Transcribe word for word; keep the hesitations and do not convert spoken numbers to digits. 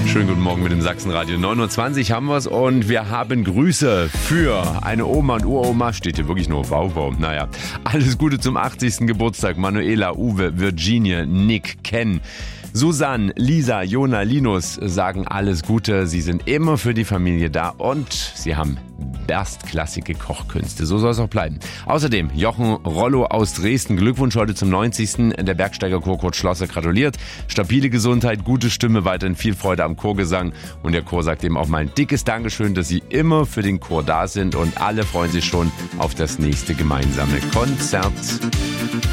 Schönen guten Morgen mit dem Sachsenradio. neun Uhr zwanzig haben wir's und wir haben Grüße für eine Oma und Uroma. Steht hier wirklich nur wow, wow. Naja, alles Gute zum achtzigsten Geburtstag. Manuela, Uwe, Virginie, Nick, Ken, Susanne, Lisa, Jona, Linus sagen alles Gute. Sie sind immer für die Familie da und sie haben erstklassige Kochkünste. So soll es auch bleiben. Außerdem Jochen Rollo aus Dresden. Glückwunsch heute zum neunzigsten Der Bergsteigerchor Kurt Schlosser gratuliert. Stabile Gesundheit, gute Stimme, weiterhin viel Freude am Chorgesang. Und der Chor sagt eben auch mal ein dickes Dankeschön, dass Sie immer für den Chor da sind. Und alle freuen sich schon auf das nächste gemeinsame Konzert.